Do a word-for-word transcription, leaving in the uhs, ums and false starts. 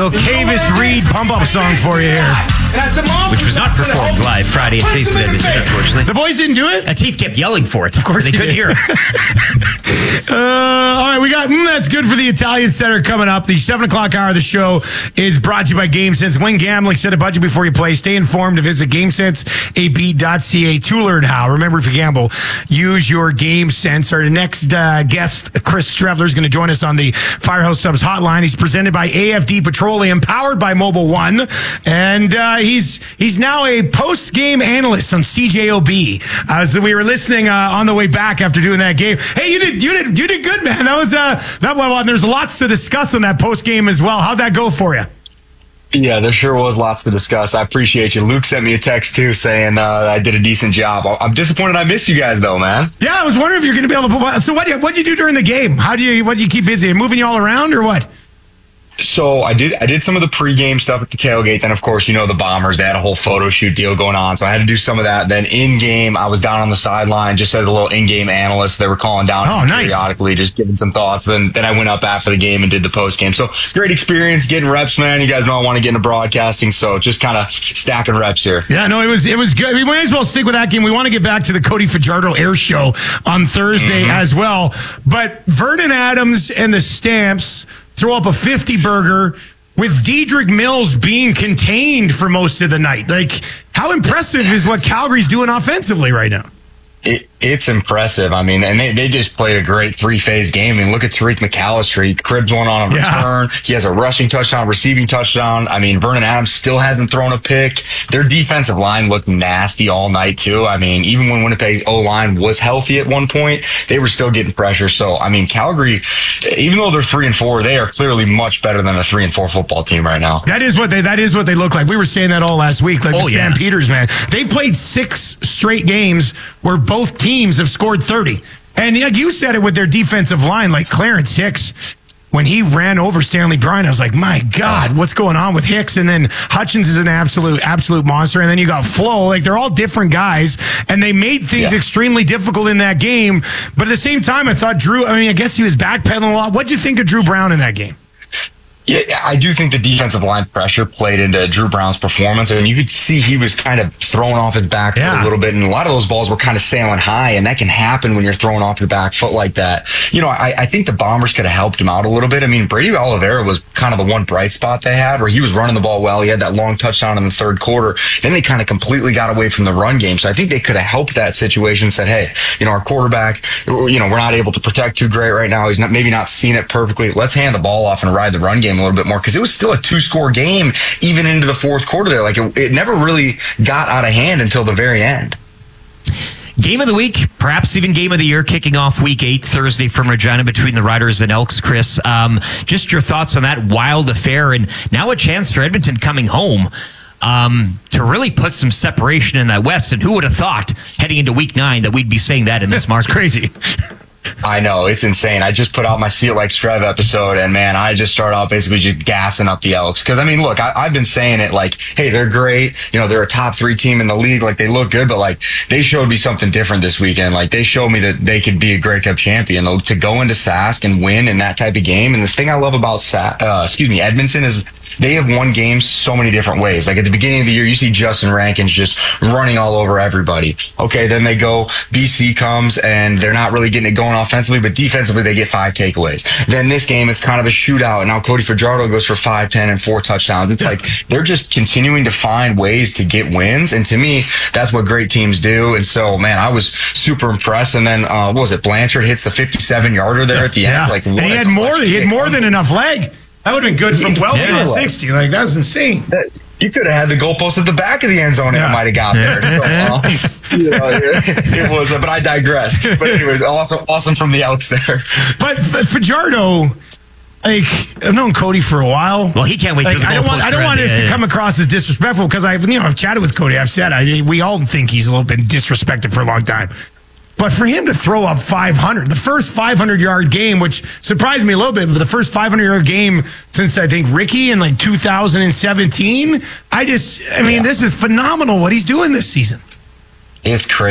little Cavis Reed pump-up song for you here. Which was not performed live Friday at Taste of Edmonton, unfortunately. The boys didn't do it? Atif kept yelling for it. Of course, they couldn't hear it. uh, all right, we got mm, That's Good for the Italian Center coming up. The seven o'clock hour of the show is brought to you by GameSense. When gambling, set a budget before you play. Stay informed to visit GameSense A B dot C A to learn how. Remember, if you gamble, use your GameSense. Our next uh, guest, Chris Strevler, is going to join us on the Firehouse Subs hotline. He's presented by A F D Petroleum, powered by Mobile One, and uh, he's he's now a post-game analyst on C J O B. Uh, so we were listening uh, on the way back after doing that game. Hey, you did you did you did good, man. That was uh that well. There's lots to discuss on that post-game as well. How'd that go for you? Yeah, there sure was lots to discuss. I appreciate you. Luke sent me a text, too, saying uh, I did a decent job. I'm disappointed I missed you guys, though, man. Yeah, I was wondering if you're going to be able to... So what what'd you do during the game? How do you what do you keep busy? Moving you all around or what? So I did I did some of the pregame stuff at the tailgate. Then, of course, you know the Bombers. They had a whole photo shoot deal going on. So I had to do some of that. Then in-game, I was down on the sideline just as a little in-game analyst. They were calling down oh, nice. periodically, just giving some thoughts. Then then I went up after the game and did the post-game. So great experience getting reps, man. You guys know I want to get into broadcasting, so just kind of stacking reps here. Yeah, no, it was it was good. We might as well stick with that game. We want to get back to the Cody Fajardo Air Show on Thursday mm-hmm. as well. But Vernon Adams and the Stamps throw up a fifty burger with Dedrick Mills being contained for most of the night. Like, how impressive is what Calgary's doing offensively right now? It, it's impressive. I mean, and they, they just played a great three-phase game. I mean, look at Tariq McAllister. He cribs one on a return. Yeah. He has a rushing touchdown, receiving touchdown. I mean, Vernon Adams still hasn't thrown a pick. Their defensive line looked nasty all night, too. I mean, even when Winnipeg's O-line was healthy at one point, they were still getting pressure. So, I mean, Calgary, even though they're three and four, they are clearly much better than a three and four football team right now. That is what they that is what they look like. We were saying that all last week. Like oh, the yeah. Stampeders, man. They've played six straight games where both teams have scored thirty. And like you said it with their defensive line, like Clarence Hicks, when he ran over Stanley Bryan, I was like, my God, what's going on with Hicks? And then Hutchins is an absolute, absolute monster. And then you got Flo. Like, they're all different guys. And they made things yeah. extremely difficult in that game. But at the same time, I thought Drew, I mean, I guess he was backpedaling a lot. What'd you think of Drew Brown in that game? Yeah, I do think the defensive line pressure played into Drew Brown's performance. I mean, you could see he was kind of throwing off his back foot yeah. a little bit, and a lot of those balls were kind of sailing high, and that can happen when you're throwing off your back foot like that. You know, I, I think the Bombers could have helped him out a little bit. I mean, Brady Oliveira was kind of the one bright spot they had, where he was running the ball well. He had that long touchdown in the third quarter. Then they kind of completely got away from the run game. So I think they could have helped that situation, said, hey, you know, our quarterback, you know, we're not able to protect too great right now. He's not maybe not seeing it perfectly. Let's hand the ball off and ride the run game a little bit more, because it was still a two-score game even into the fourth quarter there. Like, it, it never really got out of hand until the very end. Game of the week, perhaps even game of the year, kicking off week eight, Thursday from Regina between the Riders and Elks. Chris, um, just your thoughts on that wild affair, and now a chance for Edmonton coming home um, to really put some separation in that West. And who would have thought heading into week nine that we'd be saying that in this market? It's crazy. I know, it's insane. I just put out my See It Like Strev episode, and man, I just started out basically just gassing up the Elks. Because, I mean, look, I, I've been saying it like, hey, they're great. You know, they're a top three team in the league. Like, they look good, but, like, they showed me something different this weekend. Like, they showed me that they could be a Grey Cup champion. To go into Sask and win in that type of game. And the thing I love about, Sa- uh, excuse me, Edmonton is they have won games so many different ways. Like, at the beginning of the year, you see Justin Rankins just running all over everybody. Okay, then they go, B C comes, and they're not really getting it going offensively, but defensively, they get five takeaways. Then this game, it's kind of a shootout, and now Cody Fajardo goes for five, ten, and four touchdowns. It's like they're just continuing to find ways to get wins, and to me, that's what great teams do. And so, man, I was super impressed. And then, uh, what was it? Blanchard hits the fifty-seven-yarder there at the yeah. end. Like, and he had more. He had more than enough leg. That would have been good from well beyond sixty. Like, that's insane. That, you could have had the goalpost at the back of the end zone, and yeah. it might have got there. So, uh, you know, it, it was, uh, but I digress. But anyways, awesome, awesome from the Elks there. But Fajardo, like, I've known Cody for a while. Well, he can't wait. Like, to the I don't want. I don't want it to come across as disrespectful, because I've, you know, I've chatted with Cody. I've said I, we all think he's a little bit disrespected for a long time. But for him to throw up five hundred, the first five hundred-yard game, which surprised me a little bit, but the first five hundred-yard game since, I think, Ricky in like two thousand seventeen, I just, I mean, yeah. this is phenomenal what he's doing this season. It's crazy.